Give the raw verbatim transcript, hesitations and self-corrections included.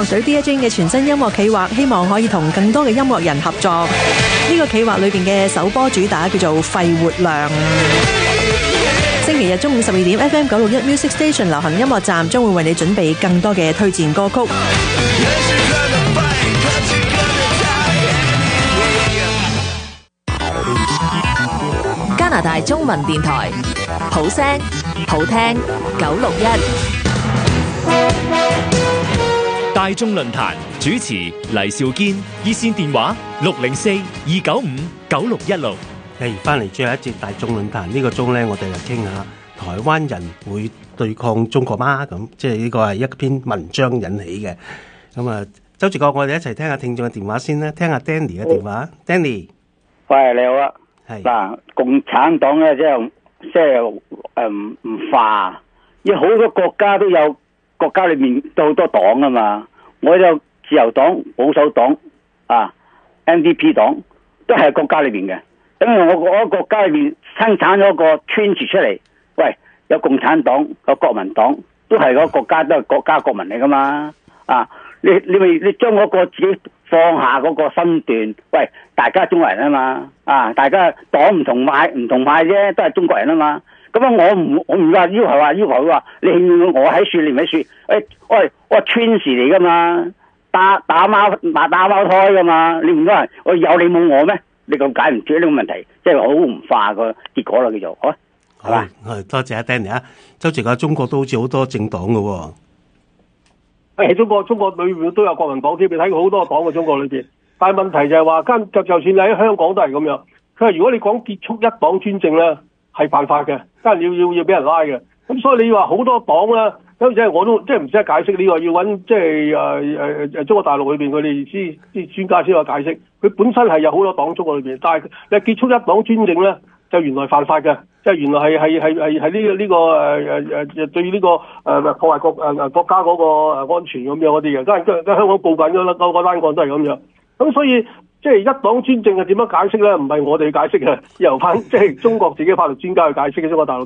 樂隊 Dear Jane 嘅全新音樂企劃，希望可以同更多嘅音樂人合作。呢個企劃裏邊嘅首波主打叫做肺活量。星期日中午十二點 F M 九六一 Music Station 流行音樂站將會為你準備更多嘅推薦歌曲。 加拿大中文電台，好聲好聽九六一。 大眾論壇主持黎兆堅，熱線電話六零四二九五九六一六。 嚟翻嚟最後一節大眾論壇呢個鐘咧，我哋就傾下台灣人會對抗中國嗎？咁即係呢個係一篇文章引起嘅。咁啊，周志國，我哋一齊聽下聽眾嘅電話先啦，聽下 Danny 嘅電話。Danny， 喂，你好啊。 係嗱，共產黨咧即係即係誒唔唔化，因為好多國家都有國家裏面都好多黨啊嘛。我有自由黨、保守黨啊、N D P 黨都係國家裏面嘅。因為我我國家裏面生產咗個圈子出嚟，喂，有共產黨、有國民黨，都係嗰個國家都係國家國民嚟噶嘛。啊，你你咪你將嗰個自己放下嗰個身段，喂，大家中國人啊嘛，啊，大家黨唔同派唔同派啫，都係中國人啊嘛。咁啊，我唔我唔話要求話要求話你我喺樹你唔喺樹，誒，喂，我係村士嚟噶嘛，打打貓打打貓胎噶嘛，你唔都係我有你冇我咩？你咁解唔住呢個問題，即係好唔化個結果啦，叫做好，係嘛？ 係多謝阿 Danny 啊，周直啊，中國都好似好多政黨噶喎。 誒，中國中國裏面都有國民黨添，你睇過好多黨嘅中國裏邊。但係問題就係話，跟就就算你喺香港都係咁樣。佢話如果你講結束一黨專政咧，係犯法嘅，真係要要要俾人拉嘅。咁所以你話好多黨咧，咁即係我都即係唔識得解釋呢個，要揾即係誒誒誒中國大陸裏邊佢哋啲啲專家先有解釋。佢本身係有好多黨中國裏邊，但係你結束一黨專政咧，就原來犯法嘅，即係原來係係係係係呢個呢個誒誒誒對呢個誒破壞國誒誒國家嗰個誒安全咁樣嗰啲嘅，都係都都香港報緊咗啦，嗰個單案都係咁樣。咁所以即係一黨專政係點樣解釋咧？唔係我哋解釋嘅，由翻即係中國自己法律專家去解釋嘅，中國大陸。